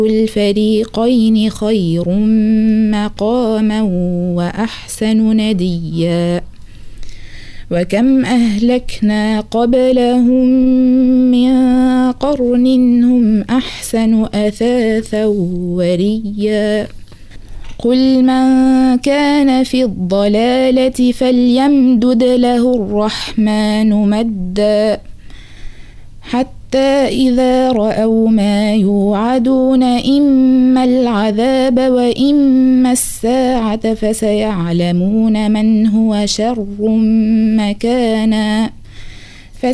الفريقين خير مقاما وأحسن نديا وكم أهلكنا قبلهم من قرن هم أحسن أثاثا وريا قل من كان في الضلالة فليمدد له الرحمن مدا حتى إذا رأوا ما يوعدون إما العذاب وإما الساعة فسيعلمون من هو شر مكانا